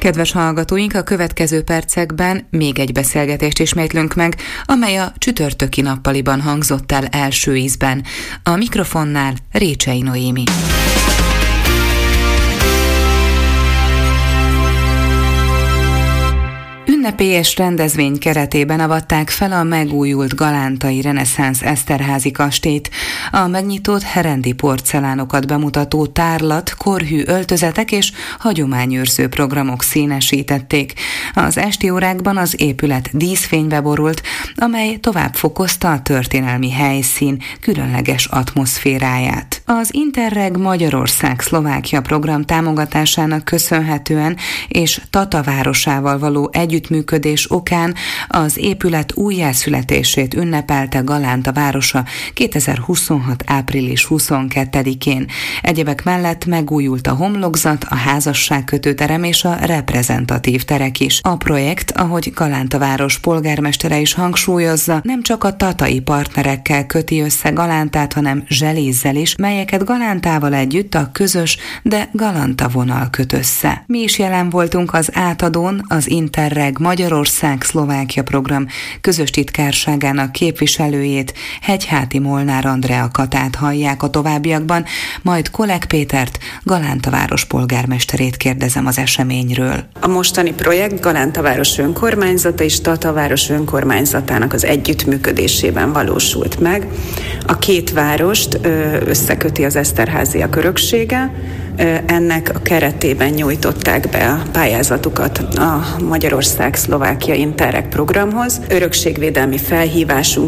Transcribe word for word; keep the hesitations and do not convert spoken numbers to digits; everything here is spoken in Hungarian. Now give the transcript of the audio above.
Kedves hallgatóink, a következő percekben még egy beszélgetést ismétlünk meg, amely a csütörtöki nappaliban hangzott el első ízben. A mikrofonnál Récsei Noémi. Ünnepélyes rendezvény keretében avatták fel a megújult galántai reneszánsz eszterházi kastélyt. A megnyitott herendi porcelánokat bemutató tárlat, korhű öltözetek és hagyományőrző programok színesítették. Az esti órákban az épület díszfénybe borult, amely tovább fokozta a történelmi helyszín különleges atmoszféráját. Az Interreg Magyarország-Szlovákia program támogatásának köszönhetően és Tata városával való együttműködés okán az épület újjászületését ünnepelte Galánta városa kétezer-huszonhat. április huszonkettedikén. Egyebek mellett megújult a homlokzat, a házasságkötőterem és a reprezentatív terek is. A projekt, ahogy Galánta város polgármestere is hangsúlyozza, nem csak a tatai partnerekkel köti össze Galántát, hanem Zselézzel is, melyeket Galántával együtt a közös, de Galanta vonal köt össze. Mi is jelen voltunk az átadón, az Interreg Magyarország-Szlovákia program közös titkárságának képviselőjét, Hegyháti Molnár Andrea Katát hallják a továbbiakban, majd Kolek Pétert, Galánta város polgármesterét kérdezem az eseményről. A mostani projekt Galánta város önkormányzata és Tata város önkormányzatának az együttműködésében valósult meg. A két várost összeköti az eszterháziak öröksége. Ennek a keretében nyújtották be a pályázatukat a Magyarország-Szlovákia Interreg programhoz. Örökségvédelmi felhívásunk